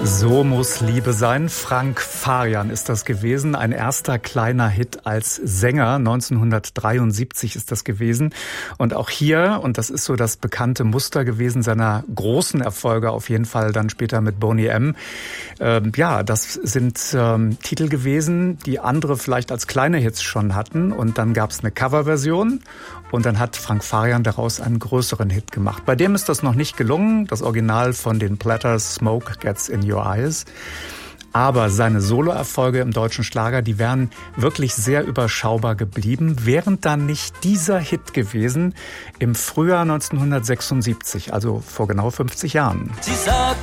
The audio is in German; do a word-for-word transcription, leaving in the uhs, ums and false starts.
So muss Liebe sein. Frank Farian ist das gewesen. Ein erster kleiner Hit als Sänger. neunzehnhundertdreiundsiebzig ist das gewesen. Und auch hier, und das ist so das bekannte Muster gewesen seiner großen Erfolge, auf jeden Fall dann später mit Boney M. Ähm, ja, das sind ähm, Titel gewesen, die andere vielleicht als kleine Hits schon hatten. Und dann gab es eine Coverversion. Und dann hat Frank Farian daraus einen größeren Hit gemacht. Bei dem ist das noch nicht gelungen. Das Original von den Platters, Smoke Gets in Your Eyes. Aber seine Soloerfolge im deutschen Schlager, die wären wirklich sehr überschaubar geblieben, wären dann nicht dieser Hit gewesen im Frühjahr neunzehnhundertsechsundsiebzig, also vor genau fünfzig Jahren. Sie sagt,